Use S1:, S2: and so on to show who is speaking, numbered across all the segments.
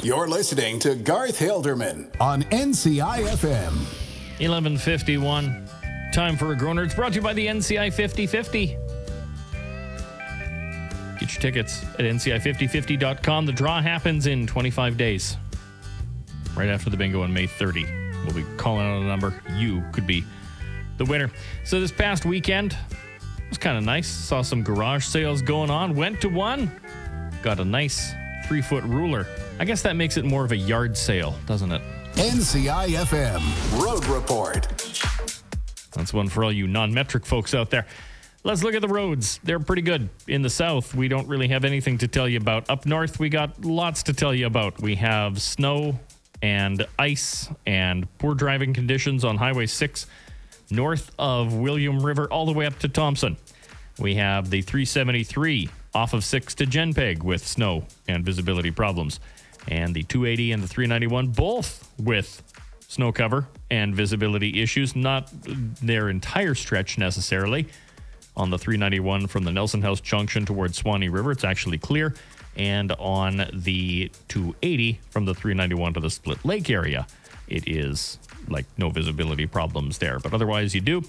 S1: You're listening to Garth Hilderman on NCI FM.
S2: 11:51. Time for a Groner. It's brought to you by the NCI 50/50. Get your tickets at NCI5050.com. The draw happens in 25 days. Right after the bingo on May 30. We'll be calling out a number. You could be the winner. So this past weekend was kind of nice. Saw some garage sales going on. Went to one. Got a nice 3-foot ruler. I guess that makes it more of a yard sale, doesn't it?
S1: NCI FM Road Report.
S2: That's one for all you non-metric folks out there. Let's look at the roads. They're pretty good. In the south, we don't really have anything to tell you about. Up north, we got lots to tell you about. We have snow and ice and poor driving conditions on Highway 6 north of William River all the way up to Thompson. We have the 373 off of 6 to Genpeg with snow and visibility problems. And the 280 and the 391 both with snow cover and visibility issues. Not their entire stretch necessarily. On the 391 from the Nelson House Junction towards Swanee River, it's actually clear. And on the 280 from the 391 to the Split Lake area, it is like no visibility problems there. But otherwise, you do.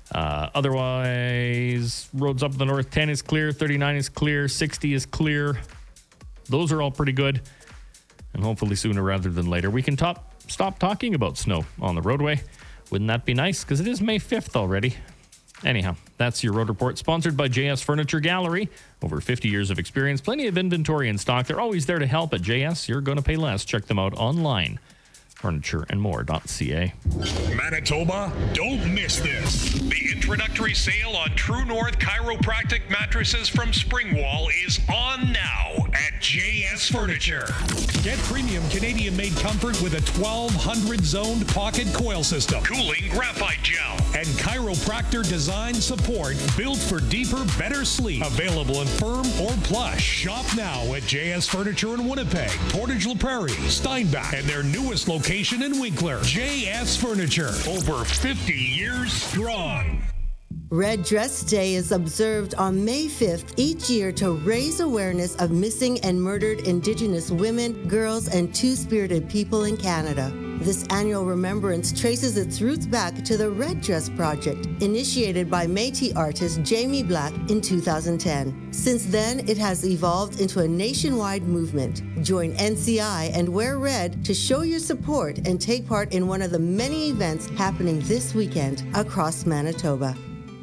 S2: Otherwise, roads up the north, 10 is clear, 39 is clear, 60 is clear. Those are all pretty good. And hopefully sooner rather than later, we can stop talking about snow on the roadway. Wouldn't that be nice? Because it is May 5th already. Anyhow, that's your road report, sponsored by JS Furniture Gallery. Over 50 years of experience, plenty of inventory in stock. They're always there to help at JS. You're going to pay less. Check them out online. furnitureandmore.ca.
S3: Manitoba, don't miss this. The introductory sale on True North Chiropractic mattresses from Springwall is on now at JS Furniture.
S4: Get premium Canadian-made comfort with a 1200 zoned pocket coil system,
S3: Cooling graphite gel,
S4: and chiropractor design support built for deeper, better sleep. Available in firm or plush. Shop now at JS Furniture in Winnipeg, Portage La Prairie, Steinbach, and their newest location in Winkler. JS Furniture, over 50 years strong.
S5: Red Dress Day is observed on May 5th each year to raise awareness of missing and murdered Indigenous women, girls, and Two-Spirited people in Canada. This annual remembrance traces its roots back to the Red Dress Project, initiated by Métis artist Jamie Black in 2010. Since then, it has evolved into a nationwide movement. Join NCI and Wear Red to show your support and take part in one of the many events happening this weekend across Manitoba.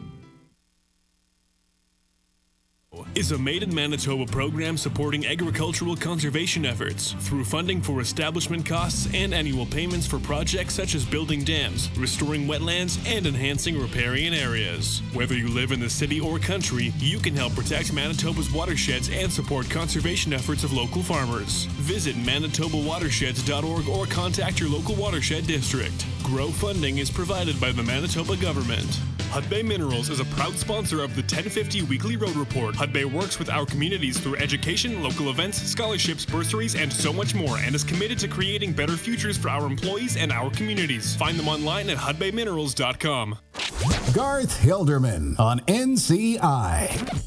S6: Is a Made in Manitoba program supporting agricultural conservation efforts through funding for establishment costs and annual payments for projects such as building dams, restoring wetlands, and enhancing riparian areas. Whether you live in the city or country, you can help protect Manitoba's watersheds and support conservation efforts of local farmers. Visit manitobawatersheds.org or contact your local watershed district. Grow funding is provided by the Manitoba government. Hudbay Minerals is a proud sponsor of the 1050 Weekly Road Report. Hudbay works with our communities through education, local events, scholarships, bursaries, and so much more, and is committed to creating better futures for our employees and our communities. Find them online at hudbayminerals.com.
S1: Garth Hilderman on NCI.